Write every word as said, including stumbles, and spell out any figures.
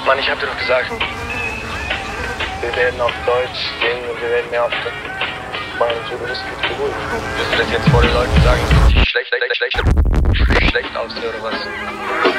Mann, ich hab dir doch gesagt. Wir werden auf Deutsch singen und wir werden mehr auf meinen so, du bist gut beruhigt. Willst du das jetzt vor den Leuten sagen, dass ich schlecht, schlecht, schlecht, schlecht aussehe oder was?